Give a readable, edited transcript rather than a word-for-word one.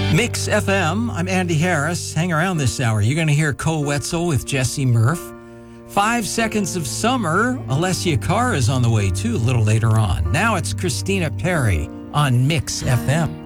Mix FM, I'm Andy Harris. Hang around this hour. You're going to hear Cole Wetzel with Jesse Murph. 5 Seconds of Summer, Alessia Carr is on the way too a little later on. Now it's Christina Perri on Mix FM.